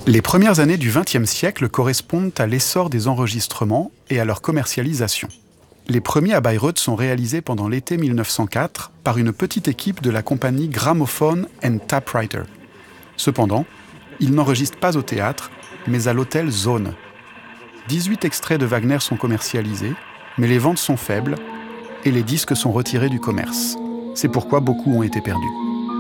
Les premières années du XXe siècle correspondent à l'essor des enregistrements et à leur commercialisation. Les premiers à Bayreuth sont réalisés pendant l'été 1904 par une petite équipe de la compagnie Gramophone and Typewriter. Cependant, ils n'enregistrent pas au théâtre, mais à l'hôtel Zone. 18 extraits de Wagner sont commercialisés, mais les ventes sont faibles et les disques sont retirés du commerce. C'est pourquoi beaucoup ont été perdus.